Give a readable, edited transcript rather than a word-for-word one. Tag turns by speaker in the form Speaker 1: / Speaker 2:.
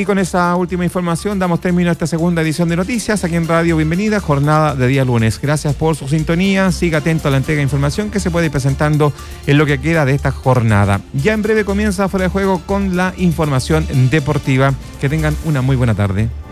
Speaker 1: Y con esa última información damos término a esta segunda edición de Noticias aquí en Radio Bienvenida, jornada de día lunes. Gracias por su sintonía, siga atento a la entrega de información que se puede ir presentando en lo que queda de esta jornada. Ya en breve comienza Fuera de Juego con la información deportiva. Que tengan una muy buena tarde.